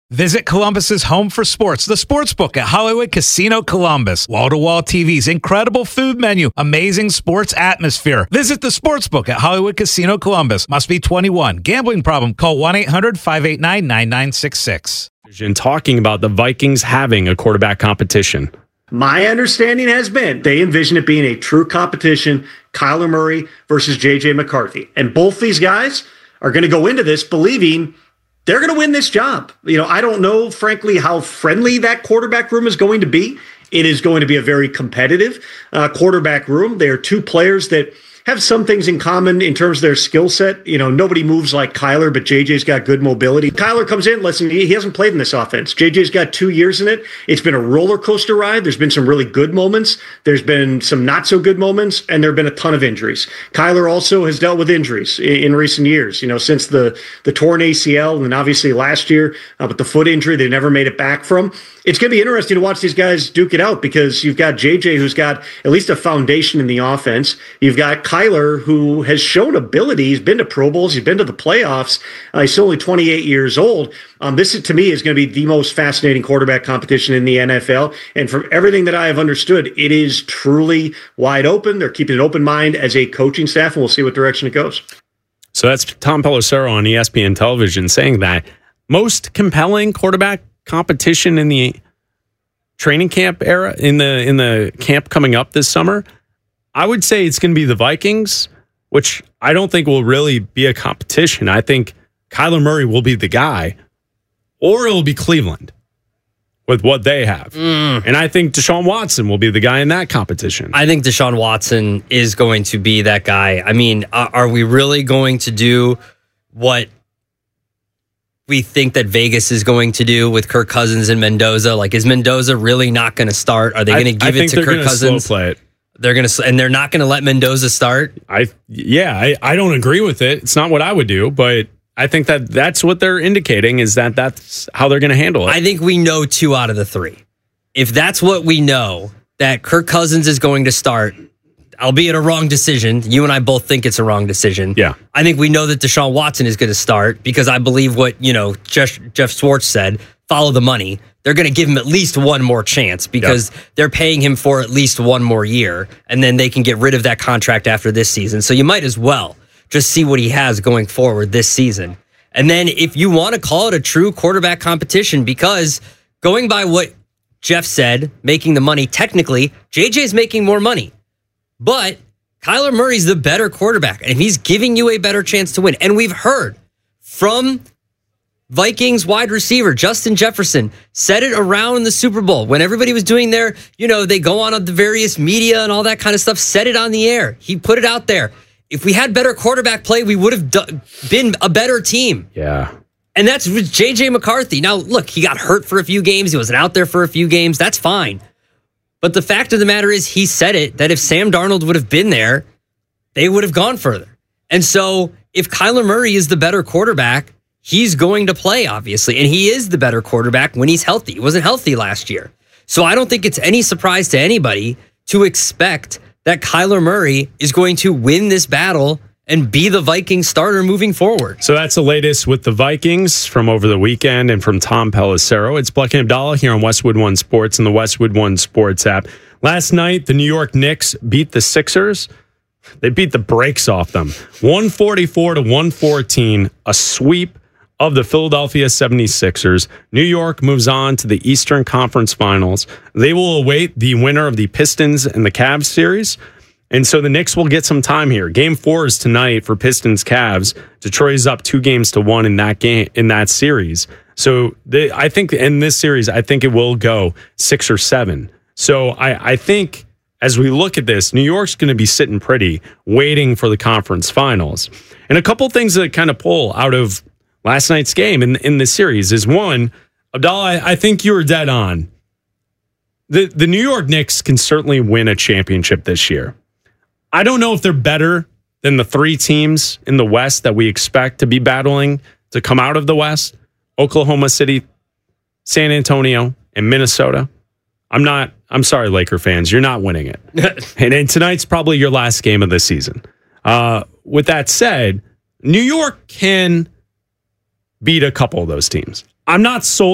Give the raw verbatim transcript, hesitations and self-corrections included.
Visit Columbus's home for sports, the Sportsbook at Hollywood Casino Columbus. Wall-to-wall T Vs, incredible food menu, amazing sports atmosphere. Visit the Sportsbook at Hollywood Casino Columbus. Must be twenty-one. Gambling problem? Call one eight hundred five eight nine nine nine six six. Talking about the Vikings having a quarterback competition. My understanding has been they envision it being a true competition, Kyler Murray versus J J McCarthy. And both these guys are going to go into this believing they're going to win this job. You know, I don't know, frankly, how friendly that quarterback room is going to be. It is going to be a very competitive uh, quarterback room. They are two players that have some things in common in terms of their skill set. You know, nobody moves like Kyler, but J J's got good mobility. Kyler comes in, listen, he hasn't played in this offense. J J's got two years in it. It's been a roller coaster ride. There's been some really good moments. There's been some not so good moments, and there have been a ton of injuries. Kyler also has dealt with injuries in, in recent years, you know, since the, the torn A C L and then obviously last year, uh, but the foot injury they never made it back from. It's going to be interesting to watch these guys duke it out because you've got J J, who's got at least a foundation in the offense. You've got Kyler, who has shown ability. He's been to Pro Bowls. He's been to the playoffs. Uh, he's only twenty-eight years old. Um, this, is, to me, is going to be the most fascinating quarterback competition in the N F L. And from everything that I have understood, it is truly wide open. They're keeping an open mind as a coaching staff, and we'll see what direction it goes. So that's Tom Pelissero on E S P N television saying that most compelling quarterback competition in the training camp era, in the in the camp coming up this summer, I would say it's going to be the Vikings, which I don't think will really be a competition. I think Kyler Murray will be the guy, or it will be Cleveland with what they have. Mm. And I think Deshaun Watson will be the guy in that competition. I think Deshaun Watson is going to be that guy. I mean, are we really going to do what we think that Vegas is going to do with Kirk Cousins and Mendoza? Like, is Mendoza really not going to start? Are they going to give I it to Kirk Cousins? Slow play it. They're going to, and they're not going to let Mendoza start. I yeah, I, I don't agree with it. It's not what I would do, but I think that that's what they're indicating is that that's how they're going to handle it. I think we know two out of the three. If that's what we know, that Kirk Cousins is going to start, albeit a wrong decision. You and I both think it's a wrong decision. Yeah. I think we know that Deshaun Watson is going to start because I believe what, you know, Jeff, Jeff Schwartz said, follow the money. They're going to give him at least one more chance because yep. they're paying him for at least one more year, and then they can get rid of that contract after this season. So you might as well just see what he has going forward this season. And then if you want to call it a true quarterback competition, because going by what Jeff said, making the money, technically, J J's making more money. But Kyler Murray's the better quarterback, and he's giving you a better chance to win. And we've heard from Vikings wide receiver Justin Jefferson said it around the Super Bowl when everybody was doing their, you know, they go on the various media and all that kind of stuff, said it on the air. He put it out there. If we had better quarterback play, we would have do- been a better team. Yeah. And that's with J J McCarthy. Now, look, he got hurt for a few games. He wasn't out there for a few games. That's fine. But the fact of the matter is, he said it, that if Sam Darnold would have been there, they would have gone further. And so if Kyler Murray is the better quarterback, he's going to play, obviously. And he is the better quarterback when he's healthy. He wasn't healthy last year. So I don't think it's any surprise to anybody to expect that Kyler Murray is going to win this battle and be the Vikings starter moving forward. So that's the latest with the Vikings from over the weekend and from Tom Pelissero. It's Bleck and Abdallah here on Westwood One Sports and the Westwood One Sports app. Last night, the New York Knicks beat the Sixers. They beat the brakes off them. one forty-four to one fourteen, a sweep of the Philadelphia seventy-sixers. New York moves on to the Eastern Conference Finals. They will await the winner of the Pistons and the Cavs series. And so the Knicks will get some time here. Game four is tonight for Pistons Cavs. Detroit is up two games to one in that game in that series. So they, I think in this series, I think it will go six or seven. So I, I think as we look at this, New York's going to be sitting pretty, waiting for the conference finals. And a couple things that kind of pull out of last night's game in in this series is one, Abdallah, I, I think you were dead on. The the New York Knicks can certainly win a championship this year. I don't know if they're better than the three teams in the West that we expect to be battling to come out of the West: Oklahoma City, San Antonio, and Minnesota. I'm not, I'm sorry, Laker fans, you're not winning it. and, and tonight's probably your last game of the season. Uh, with that said, New York can beat a couple of those teams. I'm not sold